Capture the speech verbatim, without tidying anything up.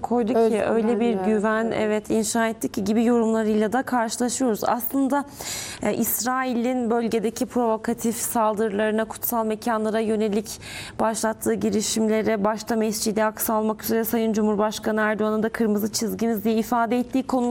koydu ki, Özgüven, öyle bir evet, güven evet. evet inşa etti ki gibi yorumlarıyla da karşılaşıyoruz. Aslında e, İsrail'in bölgedeki provokatif saldırılarına, kutsal mekanlara yönelik başlattığı girişimlere, başta Mescid-i Aksa olmak üzere Sayın Cumhurbaşkanı Erdoğan'ın da kırmızı çizgimiz diye ifade ettiği konu